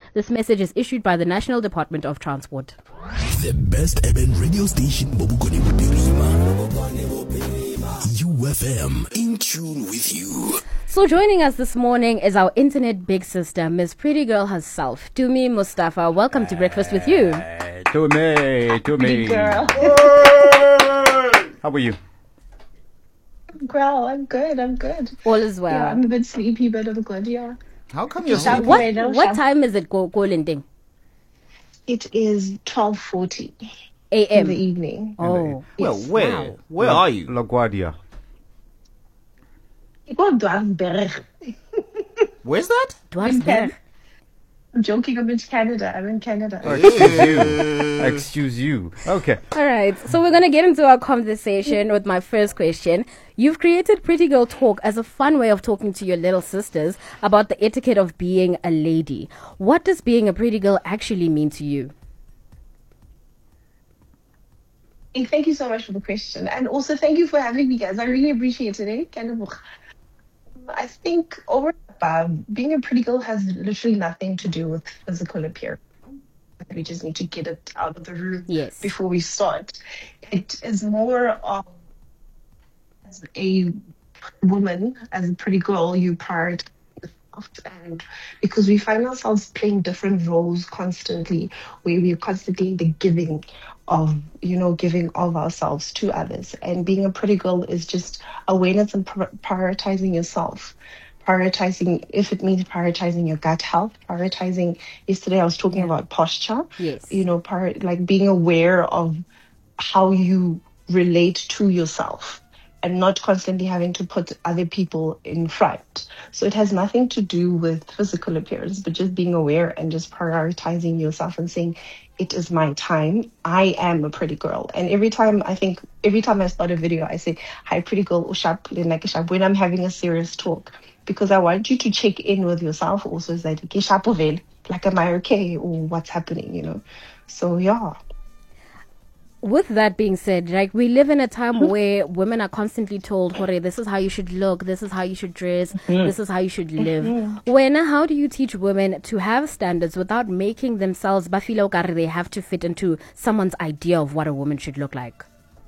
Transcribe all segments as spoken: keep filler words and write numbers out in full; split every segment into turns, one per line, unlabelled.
This message is issued by the National Department of Transport.
The best urban radio station, Bobukone U F M, in tune with you.
So joining us this morning is our internet big sister, Miss Pretty Girl herself, Tumi Mustafa. Welcome to Breakfast with You.
Hey, Tumi, Tumi.
Girl.
How are you?
Girl, I'm good, I'm good.
All is well.
Yeah, I'm a bit sleepy, but I'm good, yeah.
How come you're
Sharp
sleeping?
What,
right now,
what
sharp.
time is it, Ko- Kolinding?
It is twelve forty
A
in the
M.
evening.
Oh.
Well,
Yes.
where?
Wow.
Where are you?
LaGuardia.
Ik woon Dwarsberg.
Where's that?
Dwarsberg.
I'm joking, I'm in Canada. I'm in Canada.
Excuse you. Excuse you. Okay.
All right, so we're going to get into our conversation with my first question. You've created Pretty Girl Talk as a fun way of talking to your little sisters about the etiquette of being a lady. What does being a pretty girl actually mean to you?
And thank you so much for the question. And also thank you for having me, guys. I really appreciate it. Eh? Kind of, I think over and above, being a pretty girl has literally nothing to do with physical appearance. We just need to get it out of the room
Yes.
before we start. It is more of, as a woman, as a pretty girl, you prioritize yourself, and because we find ourselves playing different roles constantly, where we're constantly in the giving of, you know, giving of ourselves to others. And being a pretty girl is just awareness and pri- prioritizing yourself. Prioritizing, if it means prioritizing your gut health, prioritizing, yesterday I was talking about posture,
Yes.
you know, par- like being aware of how you relate to yourself and not constantly having to put other people in front. So it has nothing to do with physical appearance, but just being aware and just prioritizing yourself and saying, it is my time. I am a pretty girl. And every time, I think, every time I start a video, I say, hi, pretty girl, ushap, like sharp, when I'm having a serious talk. Because I want you to check in with yourself also. Is that, okay, sharp of it, like, am I okay? Or what's happening, you know? So, yeah.
With that being said, like, we live in a time where women are constantly told, Hore, this is how you should look, this is how you should dress, this is how you should live. When, how do you teach women to have standards without making themselves bafila okare they have to fit into someone's idea of what a woman should look like?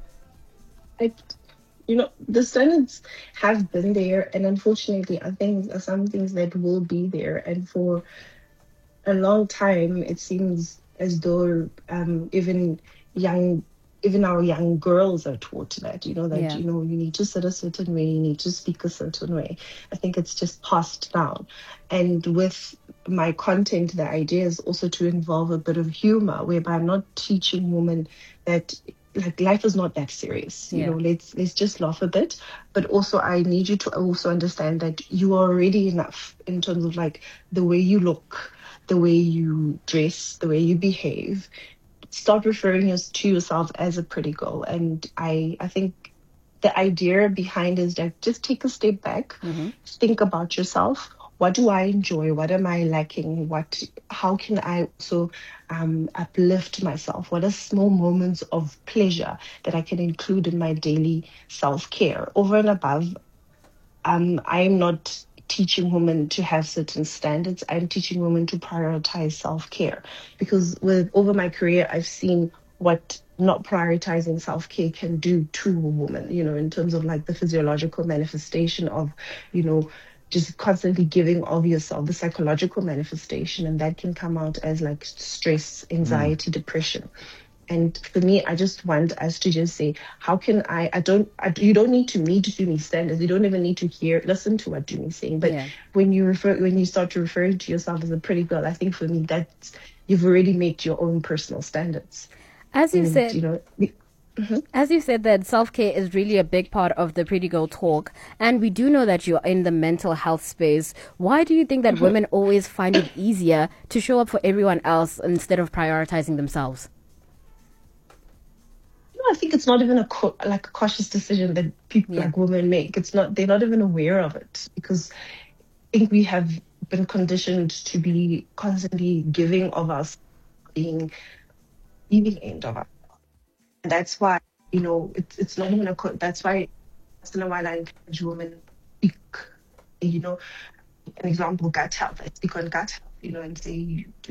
I, you know, the standards have been there, and unfortunately, I think some things that will be there. And for a long time, it seems as though um, even young, even our young girls are taught that, you know, that,
Yeah.
you know, you need to sit a certain way, you need to speak a certain way. I think it's just passed down. And with my content, the idea is also to involve a bit of humor, whereby I'm not teaching women that, like, life is not that serious. You
Yeah.
know, let's let's just laugh a bit. But also, I need you to also understand that you are already enough in terms of, like, the way you look, the way you dress, the way you behave. Start referring your, to yourself as a pretty girl. And I, I think the idea behind is that just take a step back, think about yourself. What do I enjoy? What am I lacking? What? How can I also um, uplift myself? What are small moments of pleasure that I can include in my daily self-care? Over and above, um, I'm not teaching women to have certain standards. I'm teaching women to prioritize self-care, because with over my career, I've seen what not prioritizing self-care can do to a woman, you know, in terms of, like, the physiological manifestation of, you know, just constantly giving of yourself, the psychological manifestation, and that can come out as, like, stress, anxiety, depression. And for me, I just want us to just say, how can I, I don't, I, you don't need to meet Dumi's standards. You don't even need to hear, listen to what Dumi's saying. But
Yeah.
when you refer, when you start to refer to yourself as a pretty girl, I think for me, that's, you've already made your own personal standards.
As you
And,
said,
you know, the-
As you said, that self-care is really a big part of the Pretty Girl Talk, and we do know that you're in the mental health space. Why do you think that women always find it easier to show up for everyone else instead of prioritizing themselves?
you know, I think it's not even a co- like a cautious decision that people,
Yeah.
like women, make. It's not, they're not even aware of it, because I think we have been conditioned to be constantly giving of us, being giving end of us. And that's why, you know, it's it's not even a, co- that's why once in a while I encourage women to speak, you know, an example, gut health. I speak on gut health, you know, and say,